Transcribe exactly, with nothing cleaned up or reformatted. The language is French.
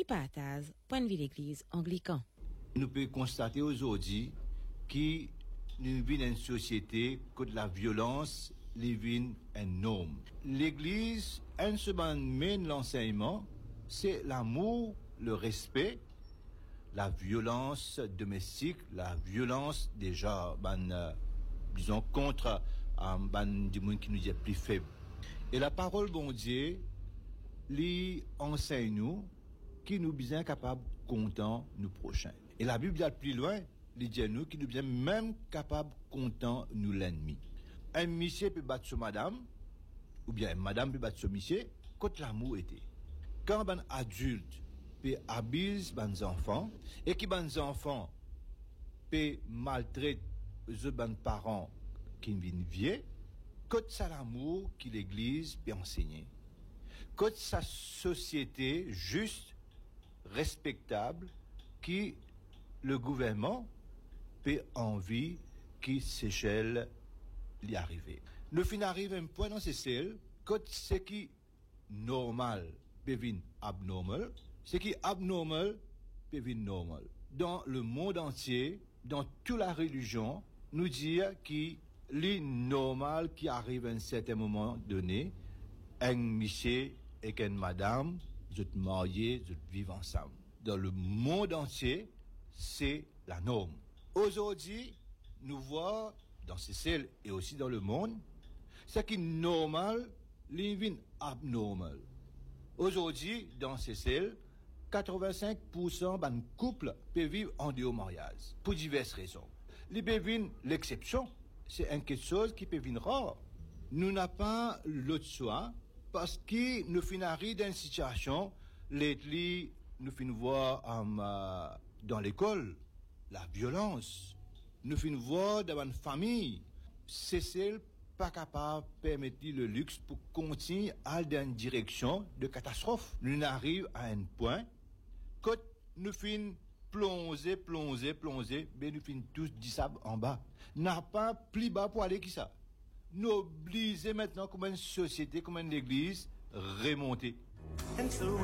Pataz, point de vue l'église anglican. Nous pouvons constater aujourd'hui que nous vivons dans une société où la violence devient un norme. L'église, un seul mène l'enseignement, c'est l'amour, le respect, la violence domestique, la violence déjà, ben, euh, disons, contre un ben, du monde qui nous est plus faible. Et la parole bon Dieu, lui enseigne nous qui nous bien capables content nous prochains. Et la Bible va plus loin, il dit nous qui nous bien même capables content nous l'ennemi. Un monsieur peut battre sur madame, ou bien une madame peut battre sur monsieur, quand l'amour était. Quand un adulte peut abuser les enfants, et que les enfants peut maltraiter les parents qui viennent vieux, quand c'est l'amour que l'Église peut enseigner. Quand sa société juste, respectable, qui le gouvernement peut envie qui s'échelle l'y arriver. Nous fin arrive un point dans ces celles, quand ce qui normal peut venir abnormal, ce qui abnormal peut venir normal. Dans le monde entier, dans toute la religion, nous dire que le normal qui arrive à un certain moment donné, un monsieur et une madame, vous êtes mariés, vous vivez ensemble. Dans le monde entier, c'est la norme. Aujourd'hui, nous voyons dans ces cells et aussi dans le monde, ce qui est normal, devient abnormal. Aujourd'hui, dans ces cells, quatre-vingt-cinq pour cent des couples peuvent vivre en dehors mariage, pour diverses raisons. Les peuvent l'exception, c'est une quelque chose qui peut venir rare. Nous n'avons pas l'autre choix, parce que nous finissons dans une situation, les nous finissons voir um, uh, dans l'école, la violence. Nous finissons voir dans une famille, c'est celle pas capable de permettre le luxe pour continuer à aller dans une direction de catastrophe. Nous arrivons à un point, quand nous finissons plonger, plonger, plonger, ben nous finissons tous du sable en bas. N'a pas plus bas pour aller qui ça. Nous obligons maintenant comme une société, comme une église, remonter. And so